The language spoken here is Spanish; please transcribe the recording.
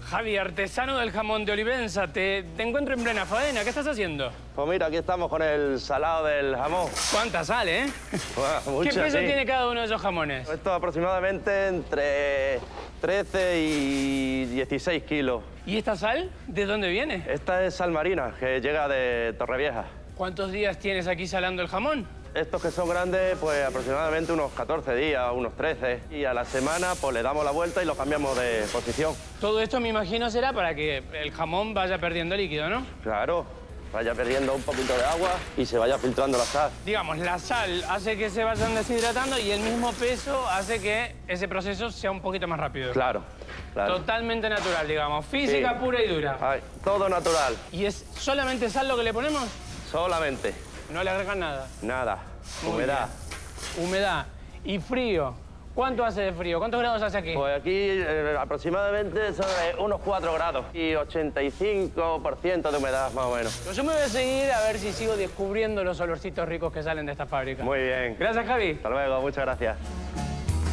Javi, artesano del jamón de Olivenza, te encuentro en plena faena. ¿Qué estás haciendo? Pues mira, aquí estamos con el salado del jamón. ¿Cuánta sal, eh? Bueno, ¿Qué mucha, peso sí. tiene cada uno de esos jamones? Esto aproximadamente entre 13 y 16 kilos. ¿Y esta sal de dónde viene? Esta es sal marina, que llega de Torrevieja. ¿Cuántos días tienes aquí salando el jamón? Estos que son grandes, pues aproximadamente unos 14 días, unos 13. Y a la semana, pues le damos la vuelta y lo cambiamos de posición. Todo esto, me imagino, será para que el jamón vaya perdiendo líquido, ¿no? Claro, vaya perdiendo un poquito de agua y se vaya filtrando la sal. Digamos, la sal hace que se vayan deshidratando y el mismo peso hace que ese proceso sea un poquito más rápido. Claro, claro. Totalmente natural, digamos. Física Sí. pura y dura. Ay, todo natural, ¿Y es solamente sal lo que le ponemos? solamente. No le agregan nada. Nada, Muy humedad. Humedad. Y frío. ¿Cuánto hace de frío? ¿Cuántos grados hace aquí? Pues aquí aproximadamente son unos 4 grados y 85% de humedad, más o menos. Yo me voy a seguir a ver si sigo descubriendo los olorcitos ricos que salen de esta fábrica. Muy bien. Gracias, Javi. Hasta luego, muchas gracias.